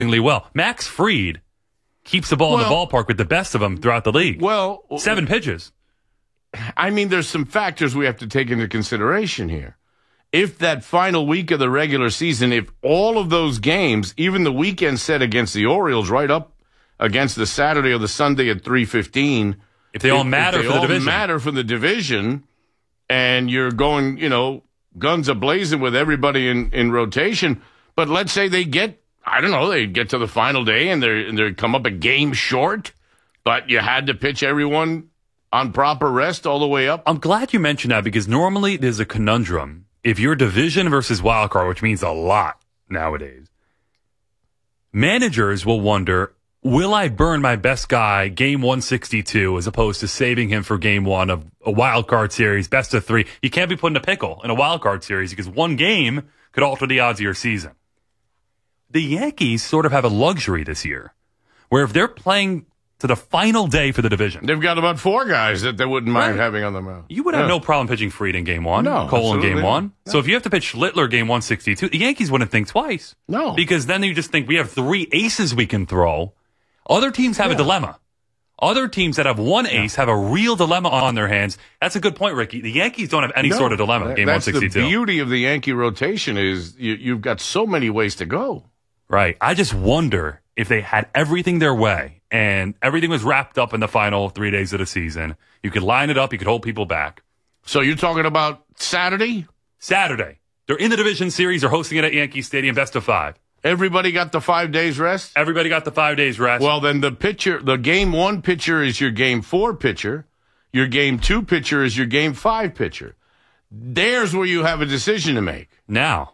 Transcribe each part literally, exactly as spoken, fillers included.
well. Max Fried keeps the ball well, in the ballpark with the best of them throughout the league. Well, seven pitches. I mean, there's some factors we have to take into consideration here. If that final week of the regular season, if all of those games, even the weekend set against the Orioles, right up against the Saturday or the Sunday at three fifteen, if they all matter if they for the all division, matter for the division, and you're going, you know, guns a-blazing with everybody in, in rotation, but let's say they get, I don't know, they get to the final day and they and they come up a game short, but you had to pitch everyone on proper rest all the way up. I'm glad you mentioned that because normally there's a conundrum. If you're division versus wild card, which means a lot nowadays, managers will wonder, will I burn my best guy game one sixty-two as opposed to saving him for game one of a wild card series, best of three? You can't be put in a pickle in a wild card series because one game could alter the odds of your season. The Yankees sort of have a luxury this year where if they're playing to the final day for the division, they've got about four guys that they wouldn't mind right. having on the mound. You would have yeah. no problem pitching Fried in game one, no, Cole in game one. No. So if you have to pitch Schlittler game one sixty-two, the Yankees wouldn't think twice. No. Because then you just think we have three aces we can throw. Other teams have yeah. a dilemma. Other teams that have one ace yeah. have a real dilemma on their hands. That's a good point, Ricky. The Yankees don't have any no, sort of dilemma in game that's one sixty-two. The beauty of the Yankee rotation is you, you've got so many ways to go. Right. I just wonder if they had everything their way and everything was wrapped up in the final three days of the season, you could line it up, you could hold people back. So you're talking about Saturday? Saturday. They're in the division series. They're hosting it at Yankee Stadium, best of five. Everybody got the five days rest? Everybody got the five days rest. Well, then the pitcher, the game one pitcher is your game four pitcher. Your game two pitcher is your game five pitcher. There's where you have a decision to make. Now,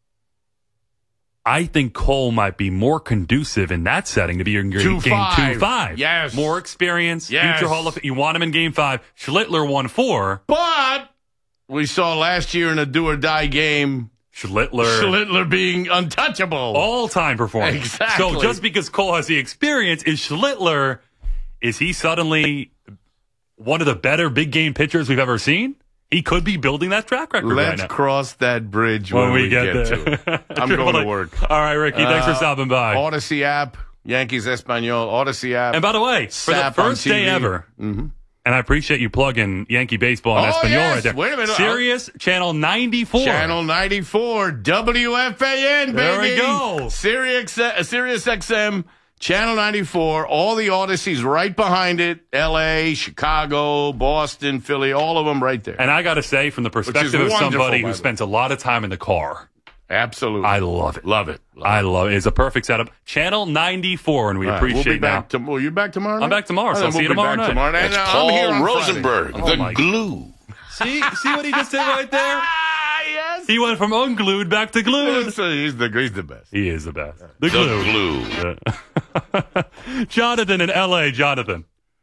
I think Cole might be more conducive in that setting to be in game five. two five. Yes. More experience, yes. future Hall of Fame. You want him in game five. Schlittler won four. But we saw last year in a do-or-die game, Schlittler. Schlittler being untouchable. All-time performance. Exactly. So just because Cole has the experience, is Schlittler, is he suddenly one of the better big game pitchers we've ever seen? He could be building that track record Let's right now. cross that bridge when, when we, we get, get there. to it. I'm going to work. All right, Ricky, thanks uh, for stopping by. Odyssey app, Yankees Espanol, Odyssey app. And by the way, for the first day ever, mm-hmm. and I appreciate you plugging Yankee baseball and oh, Espanol yes. right there. Wait a minute. Sirius Channel ninety-four. Channel ninety-four, W F A N, baby. There we go. Sirius, uh, Sirius X M, Channel ninety-four, all the Odysseys right behind it. L A, Chicago, Boston, Philly, all of them right there. And I got to say, from the perspective of somebody who spends a lot of time in the car. Absolutely. I love it. Love it. Love I it. love it. It's a perfect setup. Channel ninety-four, and we right. appreciate we'll be back now. To, well, you back tomorrow night? I'm back tomorrow, so oh, I'll see we'll you tomorrow night. tomorrow night. That's I'm Paul here on Rosenberg, Friday. the oh glue. See, see what he just did right there? Ah, yes. He went from unglued back to glued. So he's, the, he's the best. He is the best. The, The glue. glue. Jonathan in L A. Jonathan.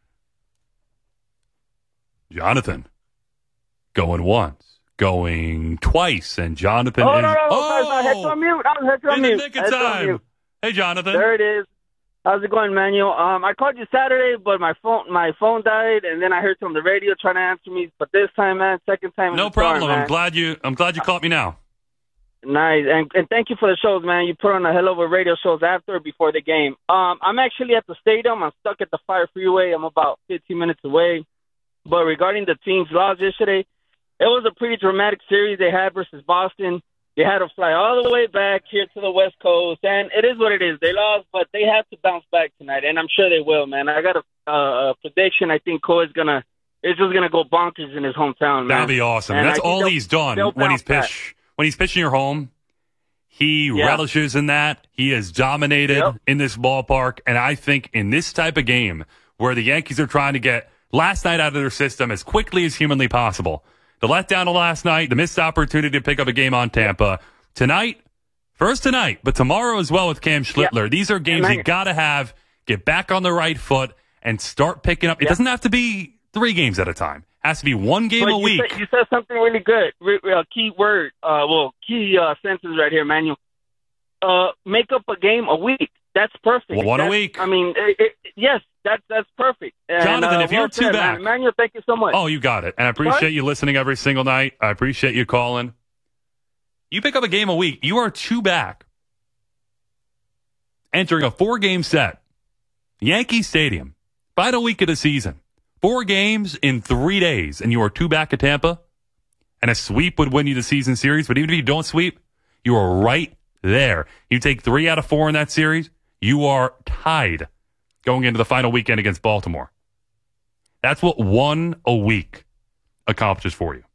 Jonathan. Going once. Going twice. And Jonathan oh, is... No, no, no. Oh! I had to unmute. I had to unmute. In the nick I of had to time. unmute. Hey, Jonathan. There it is. How's it going, Manuel? Um, I called you Saturday, but my phone my phone died, and then I heard you on the radio trying to answer me. But this time, man, second time. No in the car, problem. man. I'm glad you. I'm glad you caught me now. Nice, and and thank you for the shows, man. You put on a hell of a radio shows after or before the game. Um, I'm actually at the stadium. I'm stuck at the Fire Freeway. I'm about fifteen minutes away. But regarding the team's loss yesterday, it was a pretty dramatic series they had versus Boston. They had to fly all the way back here to the West Coast, and it is what it is. They lost, but they have to bounce back tonight, and I'm sure they will, man. I got a, uh, a prediction. I think Cole is gonna is just gonna go bonkers in his hometown, man. That'd be awesome. And That's I think all he's done when he's pitched. When he's pitching your home, he Yeah. relishes in that. He has dominated Yep. in this ballpark, and I think in this type of game where the Yankees are trying to get last night out of their system as quickly as humanly possible. The letdown of last night, the missed opportunity to pick up a game on Tampa. Tonight, first tonight, but tomorrow as well with Cam Schlittler. Yeah. These are games Man. you got to have, get back on the right foot, and start picking up. It Yeah. doesn't have to be three games at a time. It has to be one game But a you week. Said, you said something really good. Re- uh, key word, uh, well, key uh, sentence right here, Manuel. Uh, make up a game a week. That's perfect. Well, one a That's, week. I mean, it, it, yes, that's that's perfect. And, Jonathan, uh, if you're well two said, back- man. Manuel, thank you so much. Oh, you got it. And I appreciate What? you listening every single night. I appreciate you calling. You pick up a game a week. You are two back. entering a four-game set. Yankee Stadium, final week of the season. Four games in three days, and you are two back at Tampa. And a sweep would win you the season series, but even if you don't sweep, you are right there. You take three out of four in that series, you are tied going into the final weekend against Baltimore. That's what one a week accomplishes for you.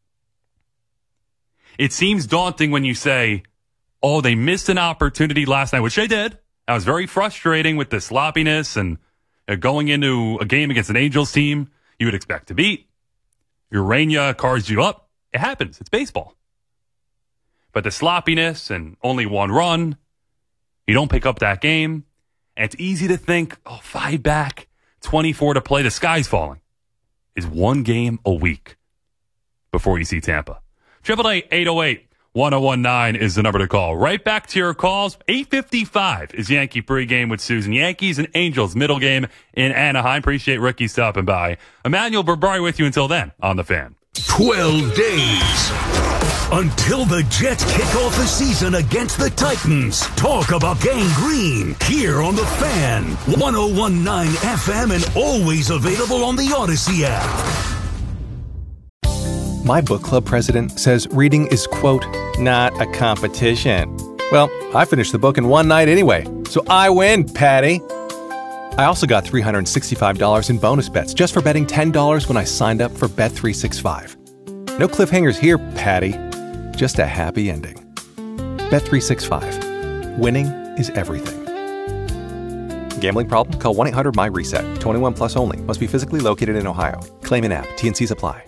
It seems daunting when you say, oh, they missed an opportunity last night, which they did. That was very frustrating with the sloppiness and uh, going into a game against an Angels team you would expect to beat. Urania cards you up. It happens. It's baseball. But the sloppiness and only one run, you don't pick up that game. And it's easy to think, oh, five back, twenty-four to play, the sky's falling. Is one game a week before you see Tampa. Triple eight eight oh eight one oh one nine is the number to call. Right back to your calls. eight fifty-five is Yankee pregame with Susan. Yankees and Angels middle game in Anaheim. Appreciate Ricky stopping by. Emmanuel Berbari with you until then on The Fan. twelve days until the Jets kick off the season against the Titans. Talk about Gang Green here on The Fan. one oh one point nine F M and always available on the Odyssey app. My book club president says reading is, quote, not a competition. Well, I finished the book in one night anyway, so I win, Patty. I also got three hundred sixty-five dollars in bonus bets just for betting ten dollars when I signed up for Bet three sixty-five. No cliffhangers here, Patty. Just a happy ending. Bet three sixty-five. Winning is everything. Gambling problem? Call one eight hundred my reset. twenty-one plus only. Must be physically located in Ohio. Claim in app. T N Cs apply.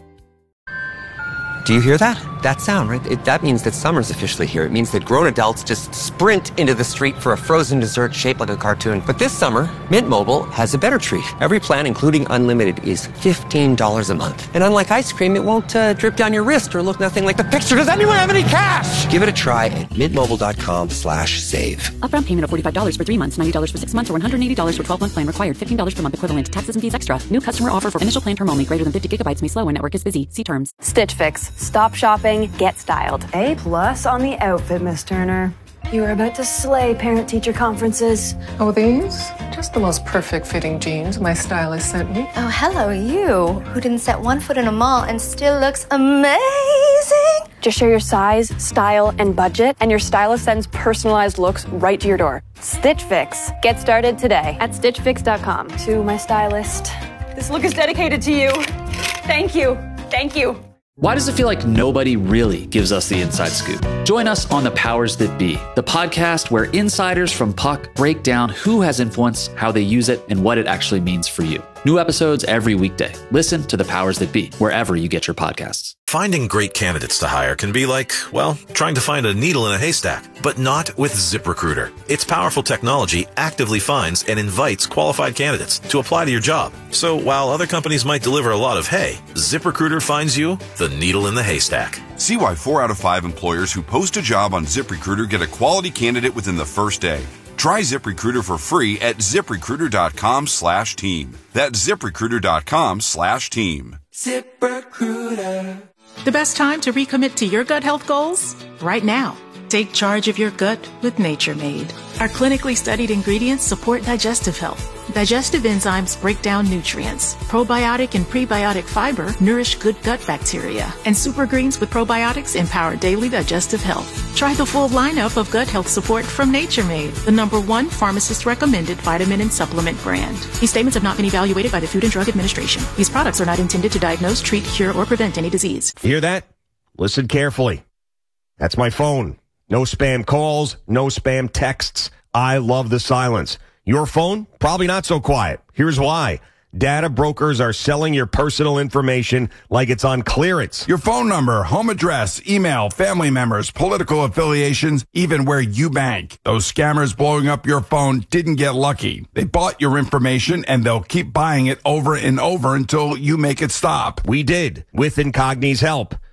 Do you hear that? That sound, right? It, that means that summer's officially here. It means that grown adults just sprint into the street for a frozen dessert shaped like a cartoon. But this summer, Mint Mobile has a better treat. Every plan, including unlimited, is fifteen dollars a month. And unlike ice cream, it won't uh, drip down your wrist or look nothing like the picture. Does anyone have any cash? Give it a try at mintmobile.com slash save. Upfront payment of forty-five dollars for three months, ninety dollars for six months, or one hundred eighty dollars for twelve-month plan required. fifteen dollars per month equivalent. Taxes and fees extra. New customer offer for initial plan term only. Greater than fifty gigabytes may slow when network is busy. See terms. Stitch Fix. Stop shopping, get styled. A plus on the outfit, Miss Turner. You are about to slay parent-teacher conferences. Oh, these? Just the most perfect fitting jeans my stylist sent me. Oh, hello, you, who didn't set one foot in a mall and still looks amazing. Just share your size, style, and budget, and your stylist sends personalized looks right to your door. Stitch Fix. Get started today at stitch fix dot com. To my stylist, this look is dedicated to you. Thank you. Thank you. Why does it feel like nobody really gives us the inside scoop? Join us on The Powers That Be, the podcast where insiders from Puck break down who has influence, how they use it, and what it actually means for you. New episodes every weekday. Listen to The Powers That Be wherever you get your podcasts. Finding great candidates to hire can be like, well, trying to find a needle in a haystack, but not with ZipRecruiter. Its powerful technology actively finds and invites qualified candidates to apply to your job. So while other companies might deliver a lot of hay, ZipRecruiter finds you the needle in the haystack. See why four out of five employers who post a job on ZipRecruiter get a quality candidate within the first day. Try ZipRecruiter for free at ZipRecruiter.com slash team. That's ZipRecruiter.com slash team. ZipRecruiter. The best time to recommit to your gut health goals? Right now. Take charge of your gut with Nature Made. Our clinically studied ingredients support digestive health. Digestive enzymes break down nutrients. Probiotic and prebiotic fiber nourish good gut bacteria. And super greens with probiotics empower daily digestive health. Try the full lineup of gut health support from Nature Made, the number one pharmacist-recommended vitamin and supplement brand. These statements have not been evaluated by the Food and Drug Administration. These products are not intended to diagnose, treat, cure, or prevent any disease. Hear that? Listen carefully. That's my phone. No spam calls, no spam texts. I love the silence. Your phone? Probably not so quiet. Here's why. Data brokers are selling your personal information like it's on clearance. Your phone number, home address, email, family members, political affiliations, even where you bank. Those scammers blowing up your phone didn't get lucky. They bought your information and they'll keep buying it over and over until you make it stop. We did, with Incogni's help.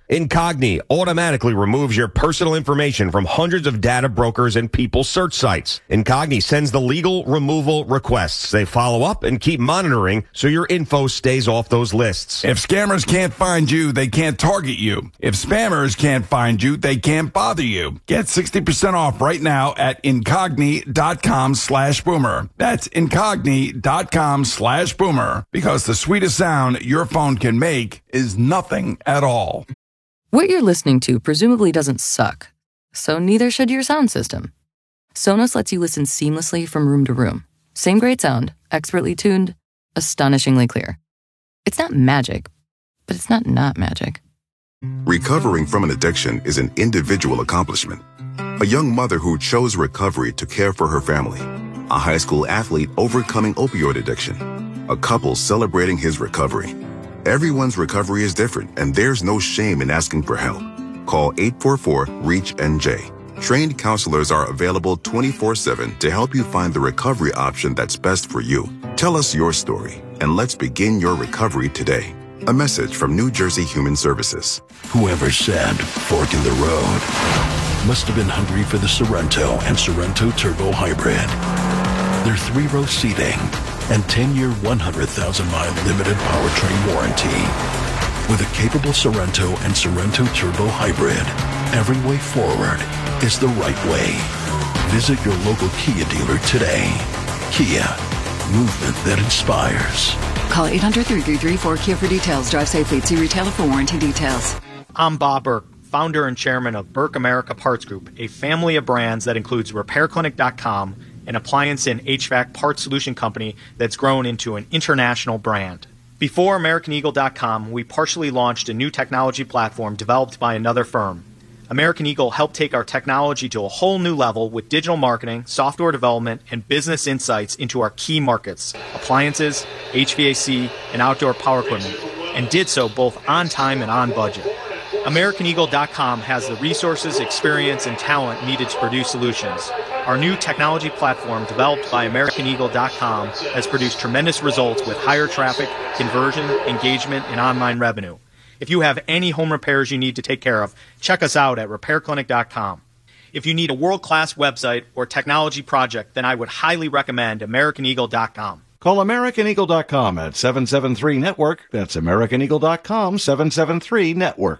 Incogni automatically removes your personal information from hundreds of data brokers and people search sites. Incogni sends the legal removal requests. They follow up and keep monitoring so your info stays off those lists. If scammers can't find you, they can't target you. If spammers can't find you, they can't bother you. Get sixty percent off right now at incogni.com slash boomer. That's incogni.com slash boomer. Because the sweetest sound your phone can make is nothing at all. What you're listening to presumably doesn't suck, so neither should your sound system. Sonos lets you listen seamlessly from room to room. Same great sound, expertly tuned, astonishingly clear. It's not magic, but it's not not magic. Recovering from an addiction is an individual accomplishment. A young mother who chose recovery to care for her family. A high school athlete overcoming opioid addiction. A couple celebrating his recovery. Everyone's recovery is different, and there's no shame in asking for help. Call eight four four, REACH N J. Trained counselors are available twenty-four seven to help you find the recovery option that's best for you. Tell us your story, and let's begin your recovery today. A message from New Jersey Human Services. Whoever said fork in the road must have been hungry for the Sorrento and Sorrento Turbo Hybrid. Their three-row seating and ten-year, one hundred thousand mile limited powertrain warranty. With a capable Sorrento and Sorrento Turbo Hybrid, every way forward is the right way. Visit your local Kia dealer today. Kia, movement that inspires. Call eight hundred, three three three, four K I A for details. Drive safely. See retailer for warranty details. I'm Bob Burke, founder and chairman of Burke America Parts Group, a family of brands that includes repair clinic dot com, an appliance and H V A C parts solution company that's grown into an international brand. Before American Eagle dot com, we partially launched a new technology platform developed by another firm. American Eagle helped take our technology to a whole new level with digital marketing, software development, and business insights into our key markets, appliances, H V A C, and outdoor power equipment, and did so both on time and on budget. American Eagle dot com has the resources, experience, and talent needed to produce solutions. Our new technology platform, developed by American Eagle dot com, has produced tremendous results with higher traffic, conversion, engagement, and online revenue. If you have any home repairs you need to take care of, check us out at repair clinic dot com. If you need a world-class website or technology project, then I would highly recommend American Eagle dot com. Call American Eagle dot com at seven seven three network. That's American Eagle dot com, seven seven three network.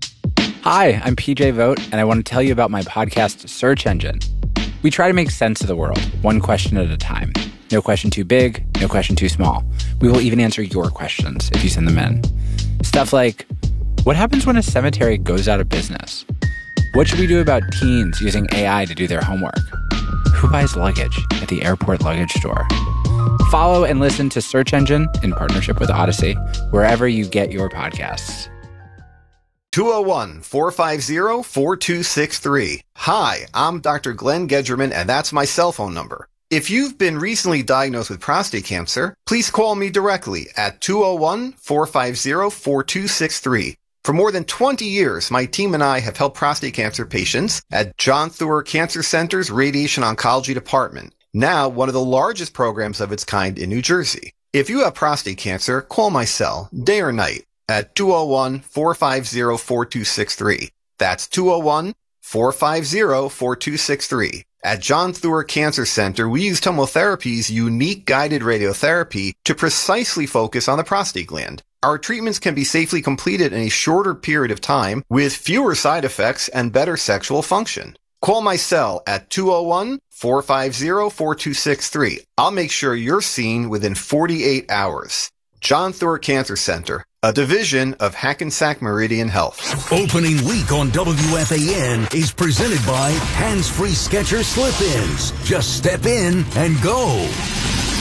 Hi, I'm P J Vogt, and I want to tell you about my podcast, Search Engine. We try to make sense of the world, one question at a time. No question too big, no question too small. We will even answer your questions if you send them in. Stuff like, what happens when a cemetery goes out of business? What should we do about teens using A I to do their homework? Who buys luggage at the airport luggage store? Follow and listen to Search Engine in partnership with Odyssey, wherever you get your podcasts. two oh one, four five zero, four two six three. Hi, I'm Doctor Glenn Gedgerman, and that's my cell phone number. If you've been recently diagnosed with prostate cancer, please call me directly at two oh one, four five zero, four two six three. For more than twenty years, my team and I have helped prostate cancer patients at John Theurer Cancer Center's Radiation Oncology Department, now one of the largest programs of its kind in New Jersey. If you have prostate cancer, call my cell, day or night, at two oh one, four five zero, four two six three. That's two oh one, four five zero, four two six three. At John Theurer Cancer Center, we use TomoTherapy's unique guided radiotherapy to precisely focus on the prostate gland. Our treatments can be safely completed in a shorter period of time with fewer side effects and better sexual function. Call my cell at two oh one, four five zero, four two six three. I'll make sure you're seen within forty-eight hours. John Theurer Cancer Center, a division of Hackensack Meridian Health. Opening week on W F A N is presented by Hands-Free Skechers Slip-Ins. Just step in and go.